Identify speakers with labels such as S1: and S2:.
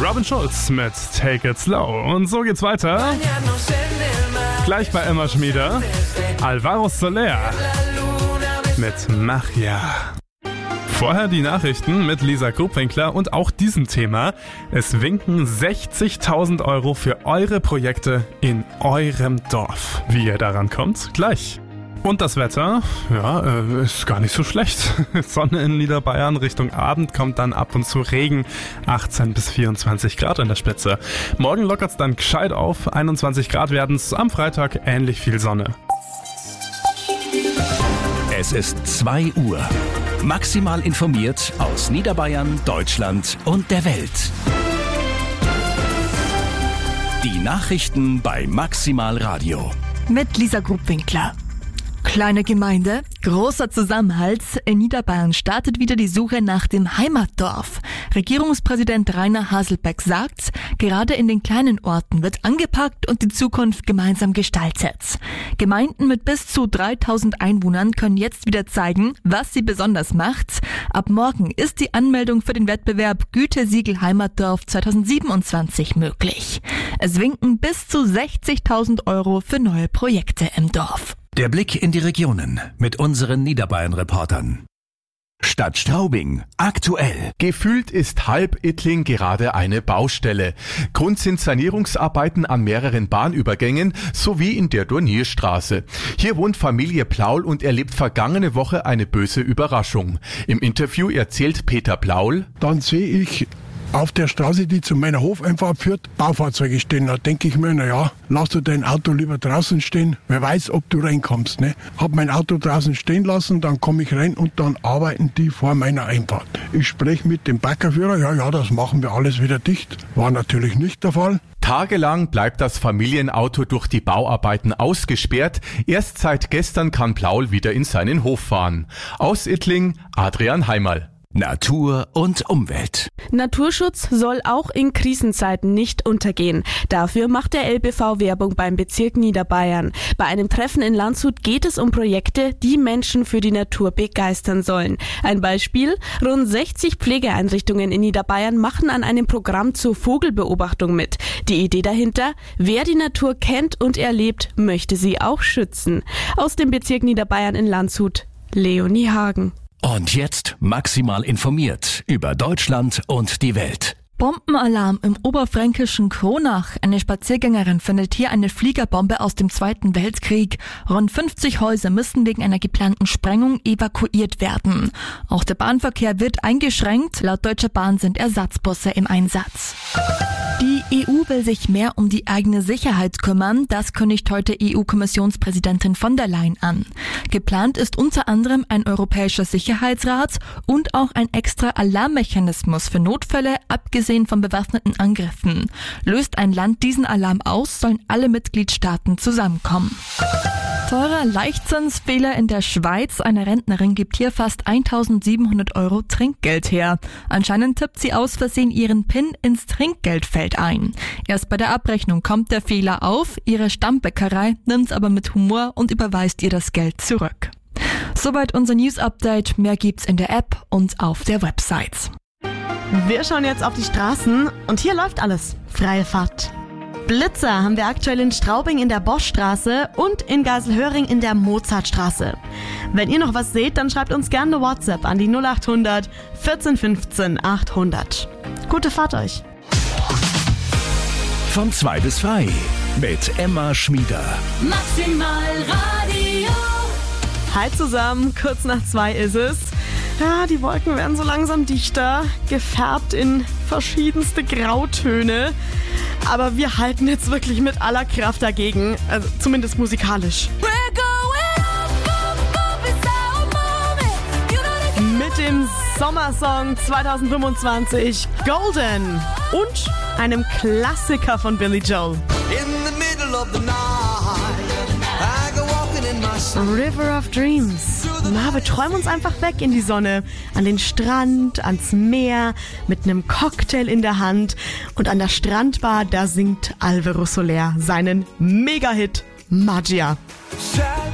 S1: Robin Schulz mit Take It Slow. Und so geht's weiter. Gleich bei Emma Schmieder. Alvaro Soler mit Magia. Vorher die Nachrichten mit Lisa Grubwinkler und auch diesem Thema. Es winken 60.000 Euro für eure Projekte in eurem Dorf. Wie ihr daran kommt, gleich. Und das Wetter, ist gar nicht so schlecht. Sonne in Niederbayern, Richtung Abend kommt dann ab und zu Regen. 18 bis 24 Grad in der Spitze. Morgen lockert's dann gescheit auf. 21 Grad werden's, am Freitag ähnlich viel Sonne.
S2: Es ist 2 Uhr. Maximal informiert aus Niederbayern, Deutschland und der Welt. Die Nachrichten bei Maximal Radio.
S3: Mit Lisa Grubwinkler. Kleine Gemeinde, großer Zusammenhalt. In Niederbayern startet wieder die Suche nach dem Heimatdorf. Regierungspräsident Rainer Haselbeck sagt, gerade in den kleinen Orten wird angepackt und die Zukunft gemeinsam gestaltet. Gemeinden mit bis zu 3.000 Einwohnern können jetzt wieder zeigen, was sie besonders macht. Ab morgen ist die Anmeldung für den Wettbewerb Gütesiegel Heimatdorf 2027 möglich. Es winken bis zu 60.000 Euro für neue Projekte im Dorf.
S2: Der Blick in die Regionen mit unseren Niederbayern-Reportern. Stadt Straubing, aktuell.
S4: Gefühlt ist halb Ittling gerade eine Baustelle. Grund sind Sanierungsarbeiten an mehreren Bahnübergängen sowie in der Dornierstraße. Hier wohnt Familie Plaul und erlebt vergangene Woche eine böse Überraschung. Im Interview erzählt Peter Plaul:
S5: Dann sehe ich auf der Straße, die zu meiner Hofeinfahrt führt, Baufahrzeuge stehen. Da denke ich mir, lass du dein Auto lieber draußen stehen. Wer weiß, ob du reinkommst. Ne? Hab mein Auto draußen stehen lassen, dann komme ich rein und dann arbeiten die vor meiner Einfahrt. Ich spreche mit dem Baggerführer, ja, das machen wir alles wieder dicht. War natürlich nicht der Fall.
S4: Tagelang bleibt das Familienauto durch die Bauarbeiten ausgesperrt. Erst seit gestern kann Plaul wieder in seinen Hof fahren. Aus Ittling, Adrian Heimerl.
S2: Natur und Umwelt.
S6: Naturschutz soll auch in Krisenzeiten nicht untergehen. Dafür macht der LBV Werbung beim Bezirk Niederbayern. Bei einem Treffen in Landshut geht es um Projekte, die Menschen für die Natur begeistern sollen. Ein Beispiel: Rund 60 Pflegeeinrichtungen in Niederbayern machen an einem Programm zur Vogelbeobachtung mit. Die Idee dahinter: wer die Natur kennt und erlebt, möchte sie auch schützen. Aus dem Bezirk Niederbayern in Landshut, Leonie Hagen.
S2: Und jetzt maximal informiert über Deutschland und die Welt.
S3: Bombenalarm im oberfränkischen Kronach. Eine Spaziergängerin findet hier eine Fliegerbombe aus dem Zweiten Weltkrieg. Rund 50 Häuser müssen wegen einer geplanten Sprengung evakuiert werden. Auch der Bahnverkehr wird eingeschränkt. Laut Deutscher Bahn sind Ersatzbusse im Einsatz. Die EU will sich mehr um die eigene Sicherheit kümmern. Das kündigt heute EU-Kommissionspräsidentin von der Leyen an. Geplant ist unter anderem ein europäischer Sicherheitsrat und auch ein extra Alarmmechanismus für Notfälle, abgesehen von bewaffneten Angriffen. Löst ein Land diesen Alarm aus, sollen alle Mitgliedstaaten zusammenkommen. Teurer Leichtzinsfehler in der Schweiz. Eine Rentnerin gibt hier fast 1.700 Euro Trinkgeld her. Anscheinend tippt sie aus Versehen ihren PIN ins Trinkgeldfeld ein. Erst bei der Abrechnung kommt der Fehler auf. Ihre Stammbäckerei nimmt's aber mit Humor und überweist ihr das Geld zurück. Soweit unser News-Update. Mehr gibt's in der App und auf der Website.
S7: Wir schauen jetzt auf die Straßen und hier läuft alles. Freie Fahrt. Blitzer haben wir aktuell in Straubing in der Boschstraße und in Geiselhöring in der Mozartstraße. Wenn ihr noch was seht, dann schreibt uns gerne eine WhatsApp an die 0800 14 15 800. Gute Fahrt euch.
S2: Von 2 bis 3 mit Emma Schmieder.
S8: Maximal Radio.
S7: Hi zusammen, kurz nach 2 ist es. Ja, die Wolken werden so langsam dichter, gefärbt in verschiedenste Grautöne. Aber wir halten jetzt wirklich mit aller Kraft dagegen, also zumindest musikalisch. Mit dem Sommersong 2025 Golden und einem Klassiker von Billy Joel. River of Dreams. Na, wir träumen uns einfach weg in die Sonne, an den Strand, ans Meer, mit einem Cocktail in der Hand. Und an der Strandbar, da singt Alvaro Soler seinen Mega-Hit Magia.